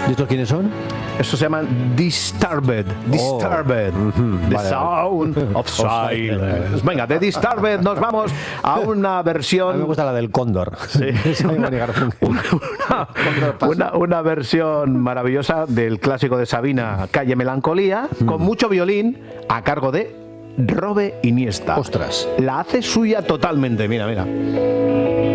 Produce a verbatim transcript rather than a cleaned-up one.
¿Y estos quiénes son? Esto se llama Disturbed. Disturbed. Oh. The Vale. Sound of Silence. Venga, de Disturbed nos vamos a una versión. A mí me gusta la del cóndor. Sí. una, una, una versión maravillosa del clásico de Sabina, Calle Melancolía, mm. con mucho violín a cargo de Robe Iniesta. Ostras. La hace suya totalmente. Mira, mira.